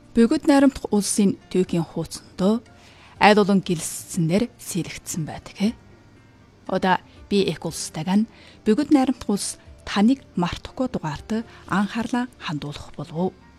Бөгөөд найрамдах улсын түүхийн хуудсандөө айл олон гэлсцэнээр сэлэгдсэн байдаг. Одоо би их улстайг нь бөгөөд найрамдах улс таныг мартахгүй дугаард анхаарлаа хандуулах болов уу?